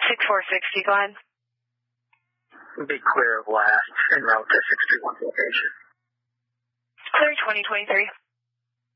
6460, go ahead. Be clear of last en route to 621 location. Clear 2023.